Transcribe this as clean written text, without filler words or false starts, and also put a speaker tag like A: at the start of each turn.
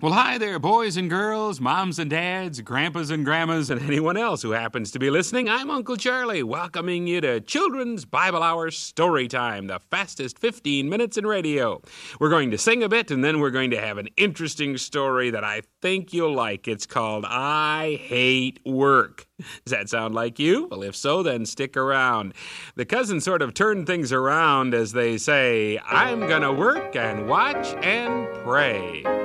A: Well, hi there, boys and girls, moms and dads, grandpas and grandmas, and anyone else who happens to be listening. I'm Uncle Charlie, welcoming you to Children's Bible Hour Story Time, the fastest 15 minutes in radio. We're going to sing a bit, and then we're going to have an interesting story that I think you'll like. It's called I Hate Work. Does that sound like you? Well, if so, then stick around. The cousins sort of turn things around as they say, I'm gonna work and watch and pray.